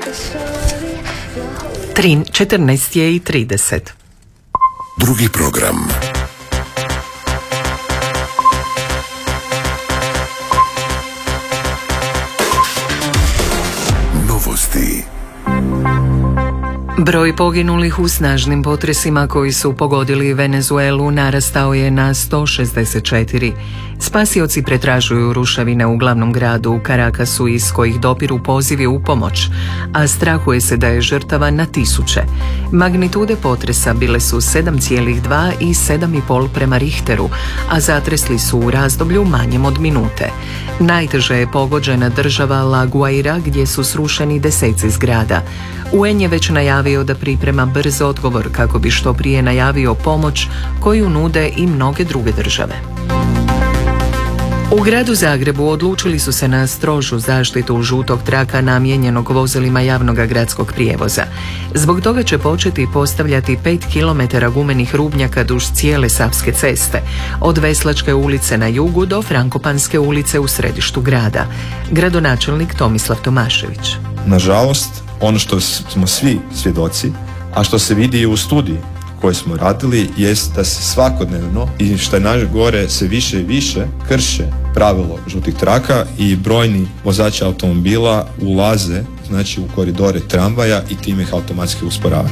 14:30. Drugi program. Novosti. Broj poginulih u snažnim potresima koji su pogodili Venezuelu narastao je na 164. Spasioci pretražuju ruševine u glavnom gradu u Caracasu iz kojih dopiru pozivi u pomoć, a strahuje se da je žrtava na tisuće. Magnitude potresa bile su 7,2 i 7,5 prema Richteru, a zatresli su u razdoblju manjem od minute. Najteže je pogođena država La Guaira gdje su srušeni deseci zgrada. UN je već najavio da priprema brz odgovor kako bi što prije najavio pomoć koju nude i mnoge druge države. U gradu Zagrebu odlučili su se na strožu zaštitu žutog traka namijenjenog vozilima javnog gradskog prijevoza. Zbog toga će početi postavljati 5 km gumenih rubnjaka duž cijele Savske ceste, od Veslačke ulice na jugu do Frankopanske ulice u središtu grada. Gradonačelnik Tomislav Tomašević. Nažalost, ono što smo svi svjedoci, a što se vidi i u studiji koje smo radili, jest da se svakodnevno i što je najgore se više i više krše pravilo žutih traka i brojni vozači automobila ulaze u koridore tramvaja i time ih automatski usporavaju.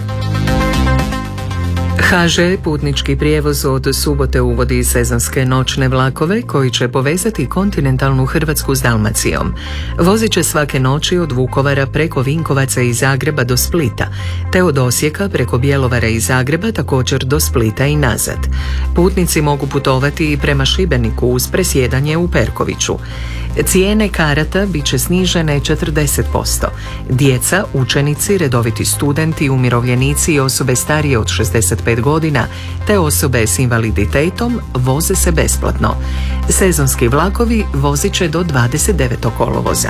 HŽ putnički prijevoz od subote uvodi sezonske noćne vlakove koji će povezati kontinentalnu Hrvatsku s Dalmacijom. Vozit će svake noći od Vukovara preko Vinkovaca i Zagreba do Splita, te od Osijeka preko Bjelovara i Zagreba također do Splita i nazad. Putnici mogu putovati i prema Šibeniku uz presjedanje u Perkoviću. Cijene karata bit će snižene 40%. Djeca, učenici, redoviti studenti, umirovljenici i osobe starije od 65 godina te osobe s invaliditetom voze se besplatno. Sezonski vlakovi vozit će do 29. kolovoza.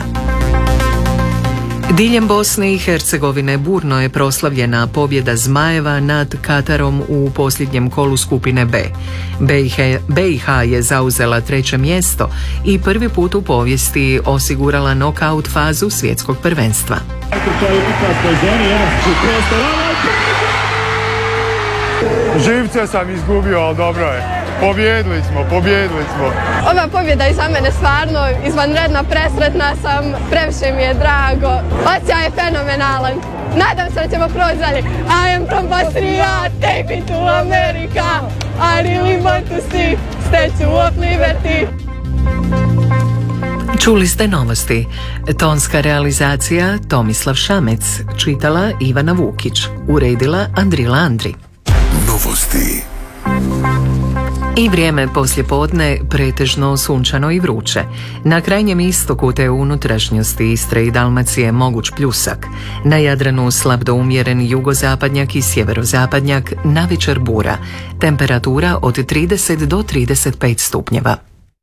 Diljem Bosne i Hercegovine burno je proslavljena pobjeda Zmajeva nad Katarom u posljednjem kolu skupine B. BiH je zauzela 3. mjesto i prvi put u povijesti osigurala nokaut fazu svjetskog prvenstva. Živce sam izgubio, ali dobro je. Pobjedili smo. Ova pobjeda je za mene stvarno izvanredna, presretna sam, previše mi je drago. Osjećaj je fenomenalan. Nadam se da ćemo proći dalje. I am from Bosnia, take me to America. I really want to see Statue of Liberty. Čuli ste novosti. Tonska realizacija Tomislav Šamec, čitala Ivana Vukić, uredila Andrila Andri. Novosti. I vrijeme poslijepodne pretežno sunčano i vruće. Na krajnjem istoku te unutrašnjosti Istre i Dalmacije moguć pljusak. Na Jadranu slab do umjeren jugozapadnjak i sjeverozapadnjak, navečer bura. Temperatura od 30 do 35 stupnjeva.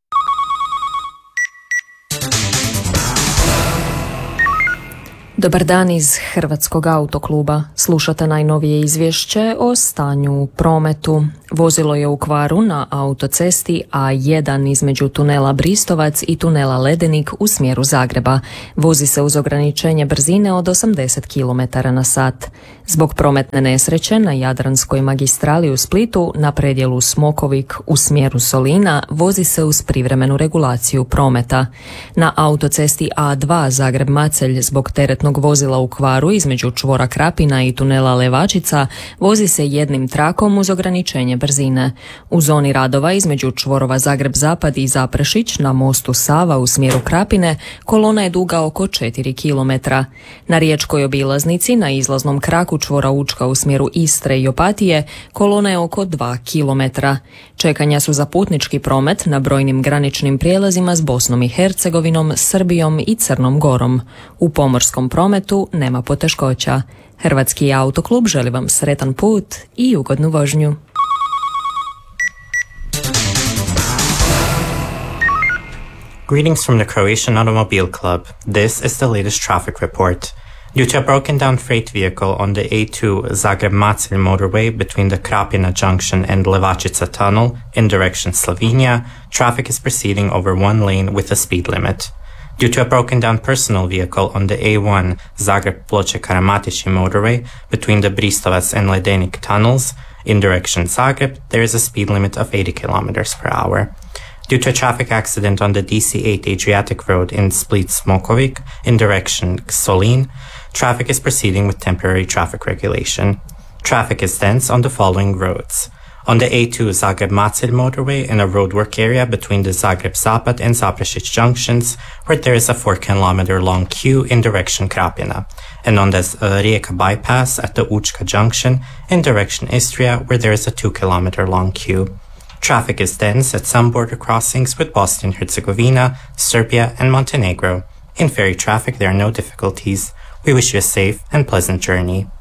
Dobar dan iz Hrvatskog autokluba. Slušate najnovije izvješće o stanju u prometu. Vozilo je u kvaru na autocesti A1 između tunela Bristovac i tunela Ledenik u smjeru Zagreba. Vozi se uz ograničenje brzine od 80 km/h. Zbog prometne nesreće na Jadranskoj magistrali u Splitu na predjelu Smokovik u smjeru Solina vozi se uz privremenu regulaciju prometa. Na autocesti A2 Zagreb-Macelj zbog teretnog vozila u kvaru između čvora Krapina i tunela Levačica vozi se jednim trakom uz ograničenje brzine. U zoni radova između čvorova Zagreb-Zapad i Zaprešić na mostu Sava u smjeru Krapine kolona je duga oko 4 km. Na riječkoj obilaznici na izlaznom kraku čvora Učka u smjeru Istre i Opatije kolona je oko 2 km. Čekanja su za putnički promet na brojnim graničnim prijelazima s Bosnom i Hercegovinom, Srbijom i Crnom Gorom. U pomorskom prometu nema poteškoća. Hrvatski autoklub želi vam sretan put i ugodnu vožnju. Greetings from the Croatian Automobile Club. This is the latest traffic report. Due to a broken down freight vehicle on the A2 Zagreb-Macelj motorway between the Krapina junction and Levačica tunnel in direction Slovenia, traffic is proceeding over one lane with a speed limit. Due to a broken down personal vehicle on the A1 Zagreb-Ploče-Karamatici motorway between the Bristovac and Ledenik tunnels in direction Zagreb, there is a speed limit of 80 km per hour. Due to a traffic accident on the DC-8 Adriatic Road in Split-Smokovic in direction Solin, traffic is proceeding with temporary traffic regulation. Traffic is dense on the following roads. On the A2 Zagreb-Macelj motorway in a roadwork area between the Zagreb-Zapad and Zaprešić junctions, where there is a 4 km long queue in direction Krapina, and on the Rijeka bypass at the Učka junction in direction Istria, where there is a 2 km long queue. Traffic is dense at some border crossings with Bosnia-Herzegovina, Serbia, and Montenegro. In ferry traffic, there are no difficulties. We wish you a safe and pleasant journey.